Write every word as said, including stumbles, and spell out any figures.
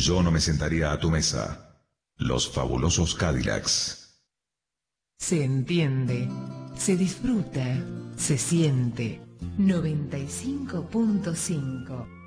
yo no me sentaría a tu mesa. Los fabulosos Cadillacs. Se entiende, se disfruta, se siente. noventa y cinco punto cinco